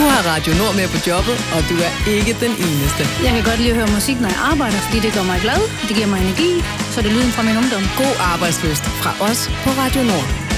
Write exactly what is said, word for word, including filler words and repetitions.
har Radio Nord med på jobbet, og du er ikke den eneste. Jeg kan godt lide at høre musik, når jeg arbejder, fordi det gør mig glad. Det giver mig energi, så det er lyden fra min ungdom. God arbejdsløst fra os på Radio Nord.